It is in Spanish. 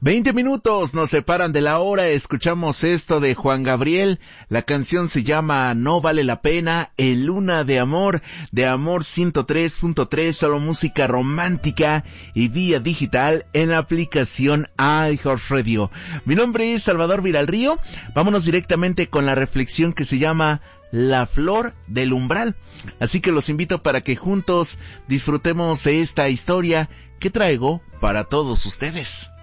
20 minutos nos separan de la hora. Escuchamos esto de Juan Gabriel. La canción se llama No Vale la Pena, en Luna de Amor 103.3, solo música romántica y vía digital en la aplicación iHeartRadio. Mi nombre es Salvador Viralrío. Vámonos directamente con la reflexión que se llama La Flor del Umbral. Así que los invito para que juntos disfrutemos de esta historia que traigo para todos ustedes.